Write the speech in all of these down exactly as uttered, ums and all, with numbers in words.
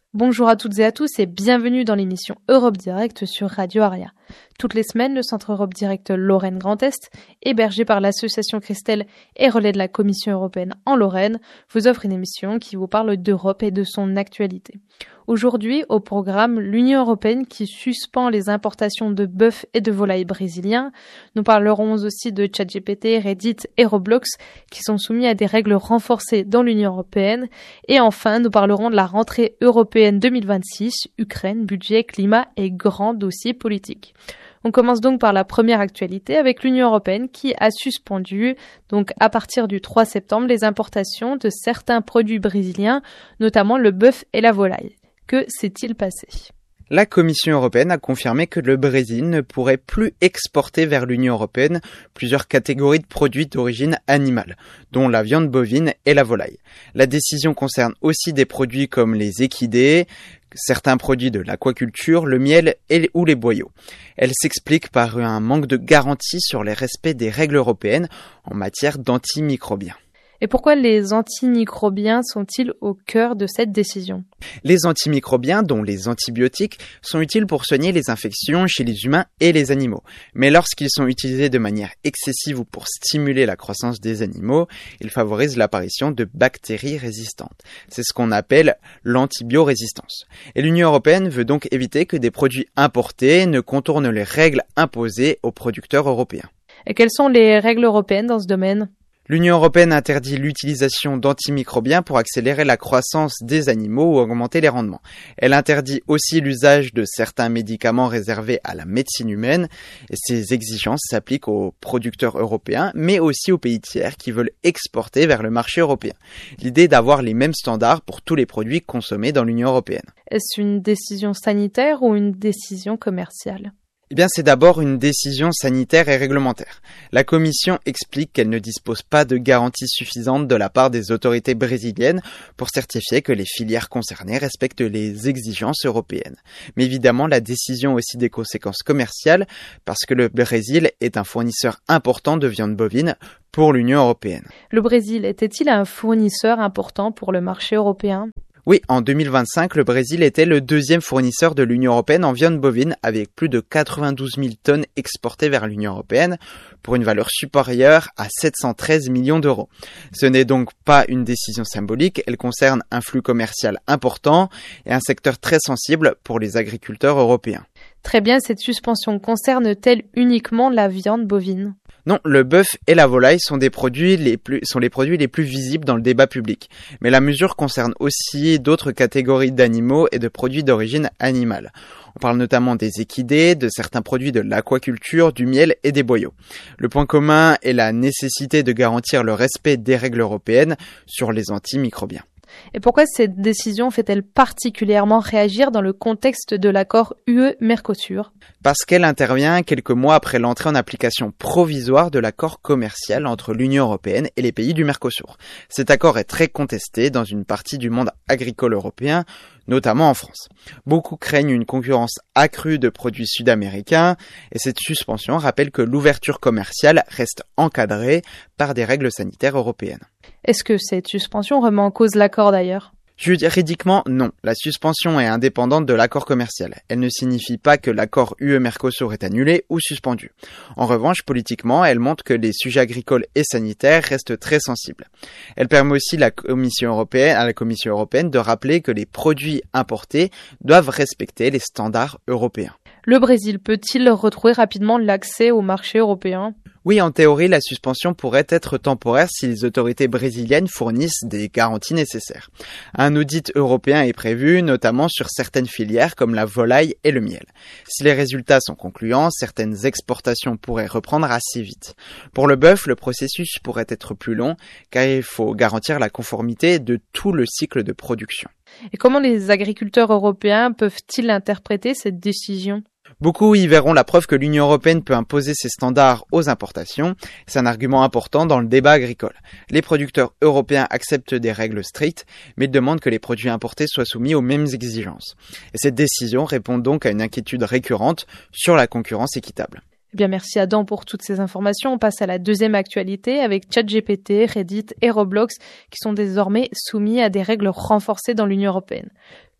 Bonjour à toutes et à tous et bienvenue dans l'émission Europe Direct sur Radio Aria. Toutes les semaines, le Centre Europe Direct Lorraine Grand Est, hébergé par l'association Christelle et relais de la Commission européenne en Lorraine, vous offre une émission qui vous parle d'Europe et de son actualité. Aujourd'hui, au programme, l'Union européenne qui suspend les importations de bœuf et de volailles brésiliens. Nous parlerons aussi de ChatGPT, Reddit et Roblox qui sont soumis à des règles renforcées dans l'Union européenne. Et enfin, nous parlerons de la rentrée européenne deux mille vingt-six, Ukraine, budget, climat et grands dossiers politiques. On commence donc par la première actualité avec l'Union européenne qui a suspendu, donc à partir du trois septembre, les importations de certains produits brésiliens, notamment le bœuf et la volaille. Que s'est-il passé ? La Commission européenne a confirmé que le Brésil ne pourrait plus exporter vers l'Union européenne plusieurs catégories de produits d'origine animale, dont la viande bovine et la volaille. La décision concerne aussi des produits comme les équidés, certains produits de l'aquaculture, le miel et ou les boyaux. Elle s'explique par un manque de garantie sur les respects des règles européennes en matière d'antimicrobiens. Et pourquoi les antimicrobiens sont-ils au cœur de cette décision ? Les antimicrobiens, dont les antibiotiques, sont utiles pour soigner les infections chez les humains et les animaux. Mais lorsqu'ils sont utilisés de manière excessive ou pour stimuler la croissance des animaux, ils favorisent l'apparition de bactéries résistantes. C'est ce qu'on appelle l'antibiorésistance. Et l'Union européenne veut donc éviter que des produits importés ne contournent les règles imposées aux producteurs européens. Et quelles sont les règles européennes dans ce domaine ? L'Union européenne interdit l'utilisation d'antimicrobiens pour accélérer la croissance des animaux ou augmenter les rendements. Elle interdit aussi l'usage de certains médicaments réservés à la médecine humaine. Et ces exigences s'appliquent aux producteurs européens, mais aussi aux pays tiers qui veulent exporter vers le marché européen. L'idée est d'avoir les mêmes standards pour tous les produits consommés dans l'Union européenne. Est-ce une décision sanitaire ou une décision commerciale ? Eh bien, c'est d'abord une décision sanitaire et réglementaire. La Commission explique qu'elle ne dispose pas de garanties suffisantes de la part des autorités brésiliennes pour certifier que les filières concernées respectent les exigences européennes. Mais évidemment, la décision a aussi des conséquences commerciales parce que le Brésil est un fournisseur important de viande bovine pour l'Union européenne. Le Brésil était-il un fournisseur important pour le marché européen ? Oui, en deux mille vingt-cinq, le Brésil était le deuxième fournisseur de l'Union européenne en viande bovine avec plus de quatre-vingt-douze mille tonnes exportées vers l'Union européenne pour une valeur supérieure à sept cent treize millions d'euros. Ce n'est donc pas une décision symbolique, elle concerne un flux commercial important et un secteur très sensible pour les agriculteurs européens. Très bien, cette suspension concerne-t-elle uniquement la viande bovine ? Non, le bœuf et la volaille sont des produits les plus, sont les produits les plus visibles dans le débat public. Mais la mesure concerne aussi d'autres catégories d'animaux et de produits d'origine animale. On parle notamment des équidés, de certains produits de l'aquaculture, du miel et des boyaux. Le point commun est la nécessité de garantir le respect des règles européennes sur les antimicrobiens. Et pourquoi cette décision fait-elle particulièrement réagir dans le contexte de l'accord U E-Mercosur ? Parce qu'elle intervient quelques mois après l'entrée en application provisoire de l'accord commercial entre l'Union européenne et les pays du Mercosur. Cet accord est très contesté dans une partie du monde agricole européen, notamment en France. Beaucoup craignent une concurrence accrue de produits sud-américains et cette suspension rappelle que l'ouverture commerciale reste encadrée par des règles sanitaires européennes. Est-ce que cette suspension remet en cause l'accord d'ailleurs ? Juridiquement, non. La suspension est indépendante de l'accord commercial. Elle ne signifie pas que l'accord U E-Mercosur est annulé ou suspendu. En revanche, politiquement, elle montre que les sujets agricoles et sanitaires restent très sensibles. Elle permet aussi la Commission européenne, à la Commission européenne de rappeler que les produits importés doivent respecter les standards européens. Le Brésil peut-il retrouver rapidement l'accès au marché européen ? Oui, en théorie, la suspension pourrait être temporaire si les autorités brésiliennes fournissent des garanties nécessaires. Un audit européen est prévu, notamment sur certaines filières comme la volaille et le miel. Si les résultats sont concluants, certaines exportations pourraient reprendre assez vite. Pour le bœuf, le processus pourrait être plus long, car il faut garantir la conformité de tout le cycle de production. Et comment les agriculteurs européens peuvent-ils interpréter cette décision ? Beaucoup y verront la preuve que l'Union européenne peut imposer ses standards aux importations. C'est un argument important dans le débat agricole. Les producteurs européens acceptent des règles strictes, mais ils demandent que les produits importés soient soumis aux mêmes exigences. Et cette décision répond donc à une inquiétude récurrente sur la concurrence équitable. Eh bien, merci Adam pour toutes ces informations. On passe à la deuxième actualité avec ChatGPT, Reddit et Roblox qui sont désormais soumis à des règles renforcées dans l'Union européenne.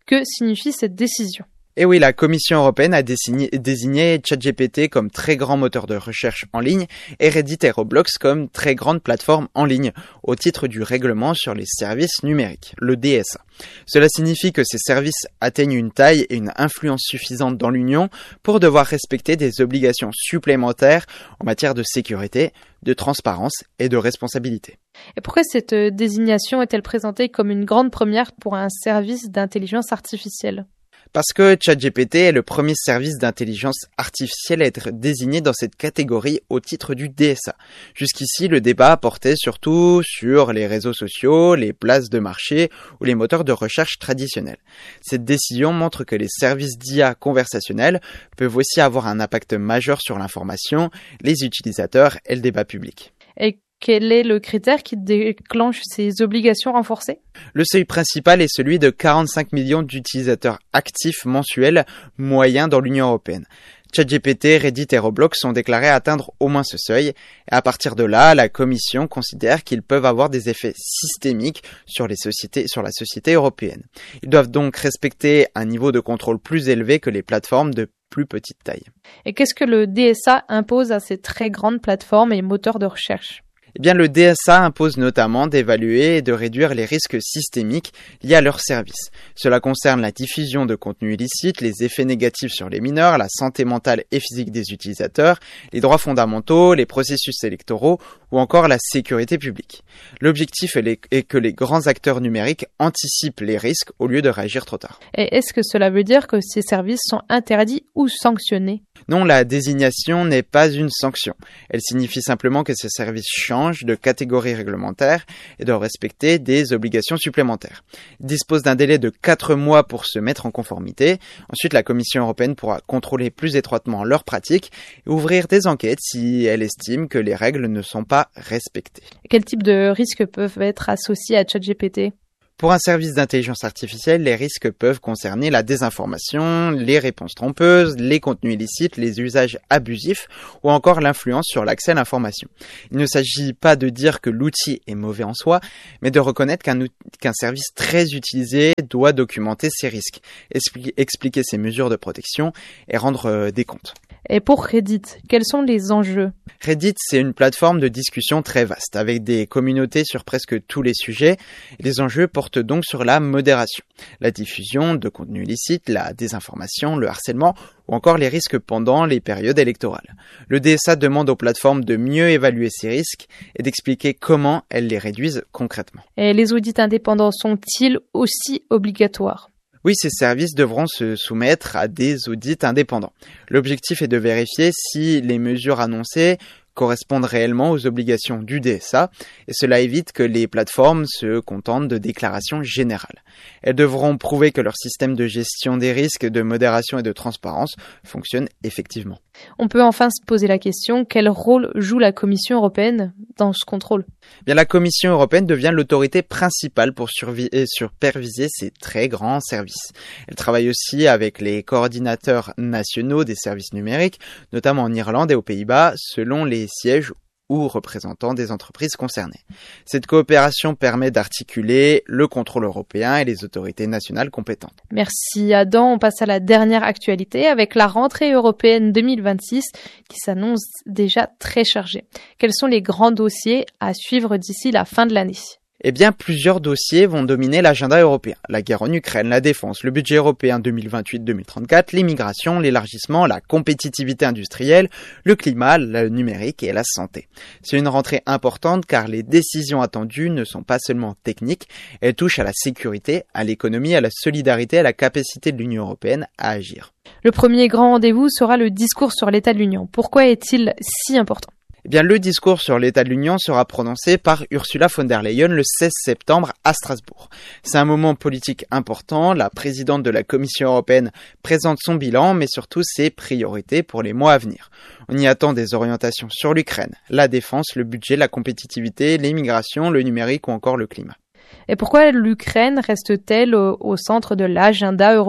Que signifie cette décision ? Et oui, la Commission européenne a désigné, désigné ChatGPT comme très grand moteur de recherche en ligne et Reddit et Roblox comme très grande plateforme en ligne au titre du règlement sur les services numériques, le D S A. Cela signifie que ces services atteignent une taille et une influence suffisantes dans l'Union pour devoir respecter des obligations supplémentaires en matière de sécurité, de transparence et de responsabilité. Et pourquoi cette désignation est-elle présentée comme une grande première pour un service d'intelligence artificielle ? Parce que ChatGPT est le premier service d'intelligence artificielle à être désigné dans cette catégorie au titre du D S A. Jusqu'ici, le débat portait surtout sur les réseaux sociaux, les places de marché ou les moteurs de recherche traditionnels. Cette décision montre que les services d'I A conversationnels peuvent aussi avoir un impact majeur sur l'information, les utilisateurs et le débat public. Et quel est le critère qui déclenche ces obligations renforcées ? Le seuil principal est celui de quarante-cinq millions d'utilisateurs actifs mensuels moyens dans l'Union européenne. ChatGPT, Reddit et Roblox sont déclarés atteindre au moins ce seuil. Et à partir de là, la Commission considère qu'ils peuvent avoir des effets systémiques sur les sociétés, sur la société européenne. Ils doivent donc respecter un niveau de contrôle plus élevé que les plateformes de plus petite taille. Et qu'est-ce que le D S A impose à ces très grandes plateformes et moteurs de recherche ? Eh bien, le D S A impose notamment d'évaluer et de réduire les risques systémiques liés à leurs services. Cela concerne la diffusion de contenus illicites, les effets négatifs sur les mineurs, la santé mentale et physique des utilisateurs, les droits fondamentaux, les processus électoraux ou encore la sécurité publique. L'objectif est que les grands acteurs numériques anticipent les risques au lieu de réagir trop tard. Et est-ce que cela veut dire que ces services sont interdits ou sanctionnés ? Non, la désignation n'est pas une sanction. Elle signifie simplement que ces services changent de catégorie réglementaire et doivent respecter des obligations supplémentaires. Ils disposent d'un délai de quatre mois pour se mettre en conformité. Ensuite, la Commission européenne pourra contrôler plus étroitement leurs pratiques et ouvrir des enquêtes si elle estime que les règles ne sont pas respectées. Quel type de risques peuvent être associés à ChatGPT ? Pour un service d'intelligence artificielle, les risques peuvent concerner la désinformation, les réponses trompeuses, les contenus illicites, les usages abusifs ou encore l'influence sur l'accès à l'information. Il ne s'agit pas de dire que l'outil est mauvais en soi, mais de reconnaître qu'un, outil, qu'un service très utilisé doit documenter ses risques, expli- expliquer ses mesures de protection et rendre euh, des comptes. Et pour Reddit, quels sont les enjeux ? Reddit, c'est une plateforme de discussion très vaste, avec des communautés sur presque tous les sujets. Les enjeux portent donc sur la modération, la diffusion de contenus illicites, la désinformation, le harcèlement ou encore les risques pendant les périodes électorales. Le D S A demande aux plateformes de mieux évaluer ces risques et d'expliquer comment elles les réduisent concrètement. Et les audits indépendants sont-ils aussi obligatoires ? Oui, ces services devront se soumettre à des audits indépendants. L'objectif est de vérifier si les mesures annoncées correspondent réellement aux obligations du D S A et cela évite que les plateformes se contentent de déclarations générales. Elles devront prouver que leur système de gestion des risques, de modération et de transparence fonctionne effectivement. On peut enfin se poser la question, quel rôle joue la Commission européenne dans ce contrôle ? Bien, la Commission européenne devient l'autorité principale pour survi- superviser ces très grands services. Elle travaille aussi avec les coordinateurs nationaux des services numériques, notamment en Irlande et aux Pays-Bas, selon les sièges ou représentants des entreprises concernées. Cette coopération permet d'articuler le contrôle européen et les autorités nationales compétentes. Merci Adam, on passe à la dernière actualité avec la rentrée européenne deux mille vingt-six qui s'annonce déjà très chargée. Quels sont les grands dossiers à suivre d'ici la fin de l'année ? Eh bien, plusieurs dossiers vont dominer l'agenda européen. La guerre en Ukraine, la défense, le budget européen deux mille vingt-huit deux mille trente-quatre, l'immigration, l'élargissement, la compétitivité industrielle, le climat, le numérique et la santé. C'est une rentrée importante car les décisions attendues ne sont pas seulement techniques, elles touchent à la sécurité, à l'économie, à la solidarité, à la capacité de l'Union européenne à agir. Le premier grand rendez-vous sera le discours sur l'état de l'Union. Pourquoi est-il si important ? Eh bien, le discours sur l'état de l'Union sera prononcé par Ursula von der Leyen le seize septembre à Strasbourg. C'est un moment politique important. La présidente de la Commission européenne présente son bilan, mais surtout ses priorités pour les mois à venir. On y attend des orientations sur l'Ukraine, la défense, le budget, la compétitivité, l'immigration, le numérique ou encore le climat. Et pourquoi l'Ukraine reste-t-elle au, au centre de l'agenda européen ?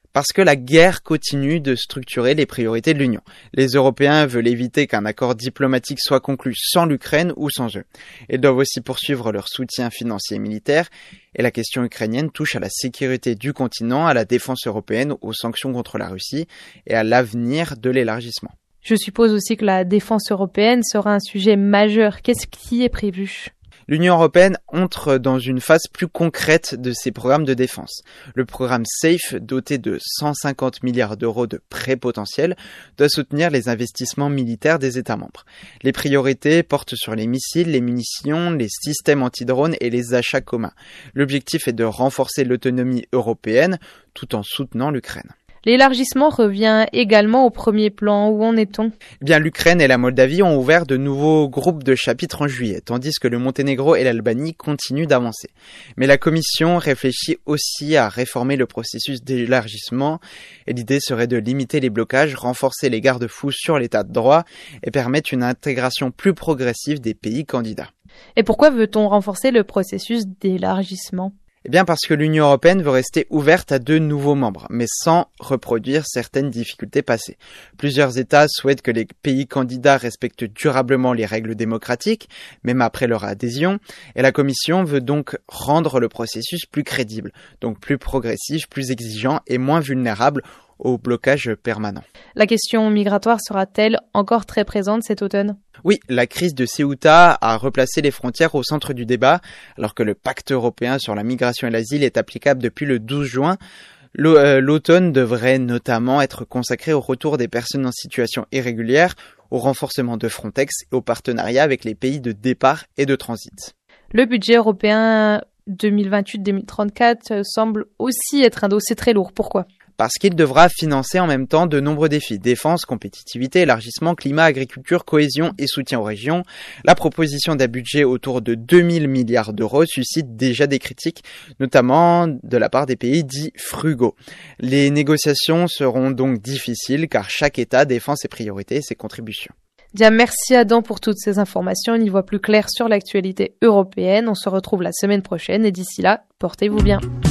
Parce que la guerre continue de structurer les priorités de l'Union. Les Européens veulent éviter qu'un accord diplomatique soit conclu sans l'Ukraine ou sans eux. Ils doivent aussi poursuivre leur soutien financier et militaire. Et la question ukrainienne touche à la sécurité du continent, à la défense européenne, aux sanctions contre la Russie et à l'avenir de l'élargissement. Je suppose aussi que la défense européenne sera un sujet majeur. Qu'est-ce qui est prévu ? L'Union européenne entre dans une phase plus concrète de ses programmes de défense. Le programme SAFE, doté de cent cinquante milliards d'euros de prêts potentiels, doit soutenir les investissements militaires des États membres. Les priorités portent sur les missiles, les munitions, les systèmes anti-drones et les achats communs. L'objectif est de renforcer l'autonomie européenne tout en soutenant l'Ukraine. L'élargissement revient également au premier plan. Où en est-on ? Eh bien, l'Ukraine et la Moldavie ont ouvert de nouveaux groupes de chapitres en juillet, tandis que le Monténégro et l'Albanie continuent d'avancer. Mais la Commission réfléchit aussi à réformer le processus d'élargissement, et l'idée serait de limiter les blocages, renforcer les garde-fous sur l'état de droit et permettre une intégration plus progressive des pays candidats. Et pourquoi veut-on renforcer le processus d'élargissement ? Eh bien parce que l'Union européenne veut rester ouverte à de nouveaux membres, mais sans reproduire certaines difficultés passées. Plusieurs États souhaitent que les pays candidats respectent durablement les règles démocratiques, même après leur adhésion, et la Commission veut donc rendre le processus plus crédible, donc plus progressif, plus exigeant et moins vulnérable au blocage permanent. La question migratoire sera-t-elle encore très présente cet automne ? Oui, la crise de Ceuta a replacé les frontières au centre du débat, alors que le pacte européen sur la migration et l'asile est applicable depuis le douze juin. L'automne devrait notamment être consacré au retour des personnes en situation irrégulière, au renforcement de Frontex et au partenariat avec les pays de départ et de transit. Le budget européen deux mille vingt-huit deux mille trente-quatre semble aussi être un dossier très lourd. Pourquoi ? Parce qu'il devra financer en même temps de nombreux défis. Défense, compétitivité, élargissement, climat, agriculture, cohésion et soutien aux régions. La proposition d'un budget autour de deux mille milliards d'euros suscite déjà des critiques, notamment de la part des pays dits frugaux. Les négociations seront donc difficiles car chaque État défend ses priorités et ses contributions. Bien, merci Adam pour toutes ces informations. On y voit plus clair sur l'actualité européenne. On se retrouve la semaine prochaine et d'ici là, portez-vous bien.